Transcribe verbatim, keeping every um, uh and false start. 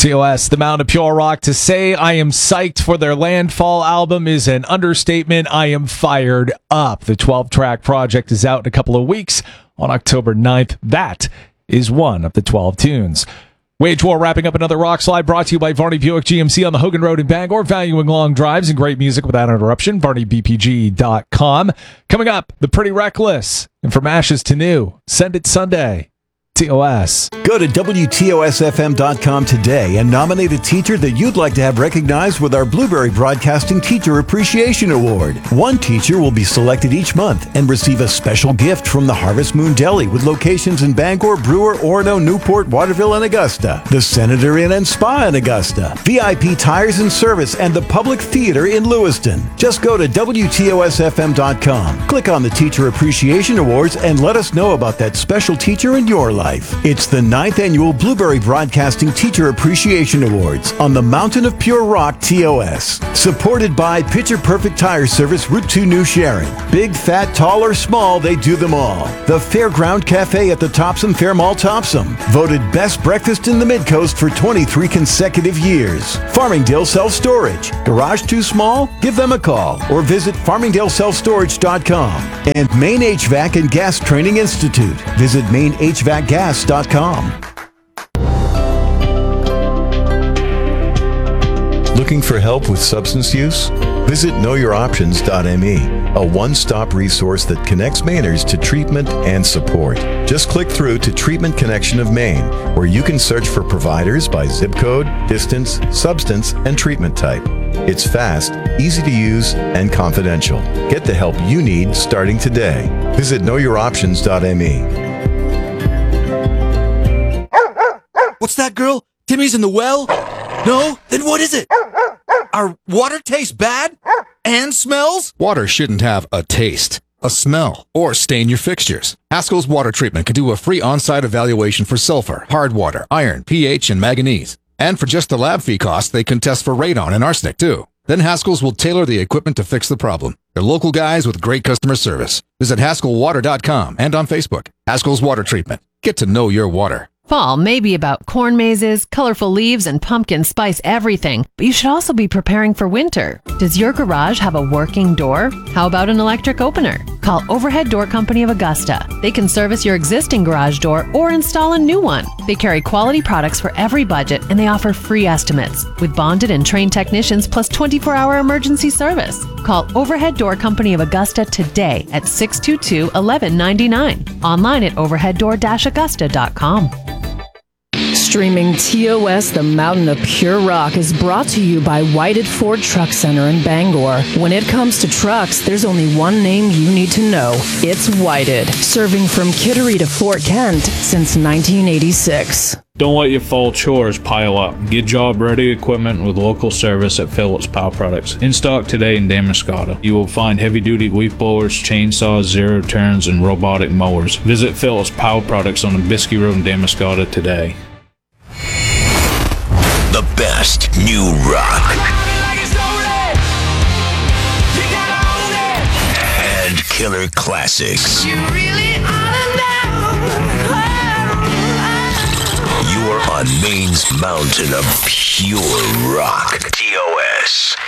T O S, the Mountain of Pure Rock. To say I am psyched for their Landfall album is an understatement. I am fired up. The twelve-track project is out in a couple of weeks on October ninth. That is one of the twelve tunes. Wage War wrapping up another Rock Slide brought to you by Varney Buick G M C on the Hogan Road in Bangor, valuing long drives and great music without interruption. Varney B P G dot com. Coming up, The Pretty Reckless. And From Ashes to New, Send It Sunday. T O S. Go to W T O S F M dot com today and nominate a teacher that you'd like to have recognized with our Blueberry Broadcasting Teacher Appreciation Award. One teacher will be selected each month and receive a special gift from the Harvest Moon Deli with locations in Bangor, Brewer, Orono, Newport, Waterville, and Augusta. The Senator Inn and Spa in Augusta. V I P Tires and Service and the Public Theater in Lewiston. Just go to W T O S F M dot com. Click on the Teacher Appreciation Awards and let us know about that special teacher in your life. It's the ninth annual Blueberry Broadcasting Teacher Appreciation Awards on the Mountain of Pure Rock T O S. Supported by Picture Perfect Tire Service, Route two New Sharon. Big, fat, tall, or small, they do them all. The Fairground Cafe at the Topsom Fair Mall Topsom. Voted Best Breakfast in the Mid-Coast for twenty-three consecutive years. Farmingdale Self Storage. Garage too small? Give them a call or visit farmingdale self storage dot com. And Maine H V A C and Gas Training Institute. Visit maine h v a c gas dot com. Looking for help with substance use? Visit know your options dot m e, a one-stop resource that connects Mainers to treatment and support. Just click through to Treatment Connection of Maine, where you can search for providers by zip code, distance, substance, and treatment type. It's fast, easy to use, and confidential. Get the help you need starting today. Visit know your options dot m e. What's that, girl? Timmy's in the well? No? Then what is it? Our water tastes bad? And smells? Water shouldn't have a taste, a smell, or stain your fixtures. Haskell's Water Treatment can do a free on-site evaluation for sulfur, hard water, iron, pH, and manganese. And for just the lab fee cost, they can test for radon and arsenic, too. Then Haskell's will tailor the equipment to fix the problem. They're local guys with great customer service. Visit haskell water dot com and on Facebook. Haskell's Water Treatment. Get to know your water. Fall may be about corn mazes, colorful leaves, and pumpkin spice everything, but you should also be preparing for winter. Does your garage have a working door? How about an electric opener? Call Overhead Door Company of Augusta. They can service your existing garage door or install a new one. They carry quality products for every budget, and they offer free estimates with bonded and trained technicians plus twenty-four hour emergency service. Call Overhead Door Company of Augusta today at six two two, one one nine nine. Online at overhead door dash augusta dot com. Streaming T O S, the Mountain of Pure Rock, is brought to you by Whited Ford Truck Center in Bangor. When it comes to trucks, there's only one name you need to know. It's Whited, serving from Kittery to Fort Kent since nineteen eighty-six. Don't let your fall chores pile up. Get job-ready equipment with local service at Phillips Power Products. In stock today in Damariscotta. You will find heavy-duty leaf blowers, chainsaws, zero turns, and robotic mowers. Visit Phillips Power Products on the Biskie Road in Damariscotta today. The best new rock and killer classics. You really ought to know. You are on Maine's mountain of pure rock. T O S.